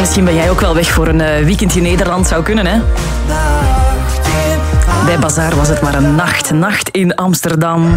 Misschien ben jij ook wel weg voor een weekendje Nederland. Zou kunnen, hè? Bij Bazaar was het maar een nacht in Amsterdam.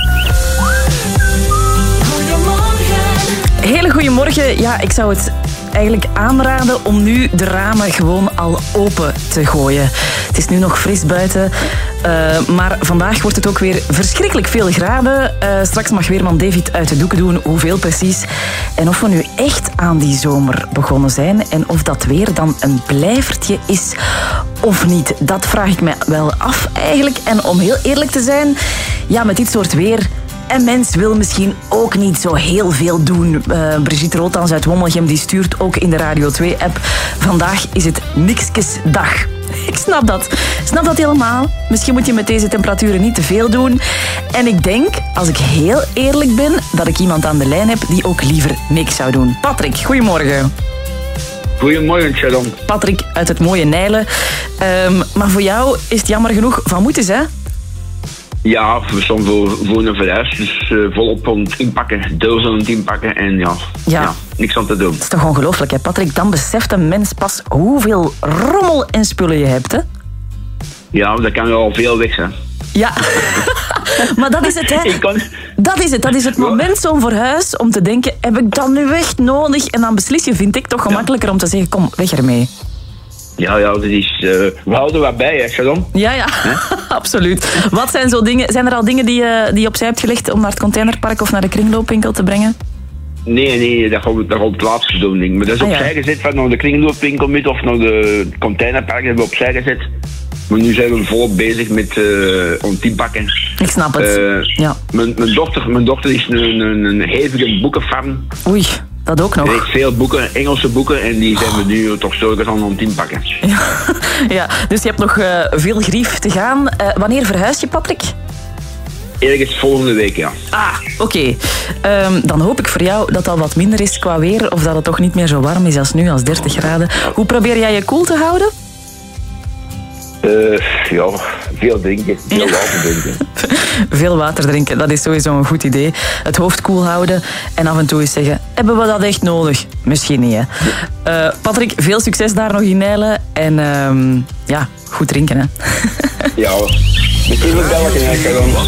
Hele goeiemorgen. Ja, ik zou het eigenlijk aanraden om nu de ramen gewoon al open te gooien. Het is nu nog fris buiten, maar vandaag wordt het ook weer verschrikkelijk veel graden. Straks mag weerman David uit de doeken doen hoeveel precies. En of we nu echt aan die zomer begonnen zijn en of dat weer dan een blijvertje is of niet. Dat vraag ik me wel af eigenlijk. En om heel eerlijk te zijn, ja, met dit soort weer... En mens wil misschien ook niet zo heel veel doen. Brigitte Rothans uit Wommelgem die stuurt ook in de Radio 2-app. Vandaag is het nikskesdag. Ik snap dat. Snap dat helemaal. Misschien moet je met deze temperaturen niet te veel doen. En ik denk, als ik heel eerlijk ben, dat ik iemand aan de lijn heb die ook liever niks zou doen. Patrick, goedemorgen. Goedemorgen, Sharon. Patrick uit het mooie Nijlen. Maar voor jou is het jammer genoeg van moeten, hè? Ja, we staan voor een verhuis, dus volop aan het inpakken, deels aan het inpakken en ja, niks aan te doen. Dat is toch ongelooflijk, hè, Patrick? Dan beseft een mens pas hoeveel rommel en spullen je hebt, hè? Ja, dat kan wel veel weg zijn. Ja, maar dat is het, hè? Dat is het moment zo'n verhuis om te denken, heb ik dat nu echt nodig? En dan beslis je, vind ik, toch gemakkelijker om te zeggen, kom, weg ermee. Ja, dat is... we houden wat bij, hè, Sharon? Ja, absoluut. Wat zijn zo dingen... Zijn er al dingen die je opzij hebt gelegd om naar het containerpark of naar de kringloopwinkel te brengen? Nee, dat gaat het laatste doen, denk ik. Maar dat is opzij gezet van naar de kringloopwinkel met of naar de containerpark hebben we opzij gezet. Maar nu zijn we volop bezig met om het inpakken. Ik snap het, ja. Mijn dochter is een hevige boekenfan. Oei. Dat ook nog. Er heeft veel boeken, Engelse boeken, en die zijn we nu toch zo aan het inpakken. Ja, dus je hebt nog veel grief te gaan. Wanneer verhuis je, Patrick? Ergens volgende week, ja. Oké. Dan hoop ik voor jou dat al wat minder is qua weer, of dat het toch niet meer zo warm is als nu, als 30 graden. Hoe probeer jij je koel te houden? Veel drinken. Veel water drinken. Veel water drinken, dat is sowieso een goed idee. Het hoofd koel houden en af en toe eens zeggen, hebben we dat echt nodig? Misschien niet, hè. Patrick, veel succes daar nog in Nijlen. En goed drinken, hè. Ja, natuurlijk wel een